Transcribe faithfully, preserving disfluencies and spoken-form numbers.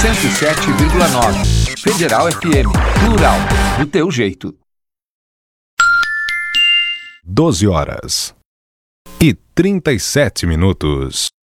cento e sete vírgula nove. Federal F M. Plural. Do teu jeito. doze horas e trinta e sete minutos.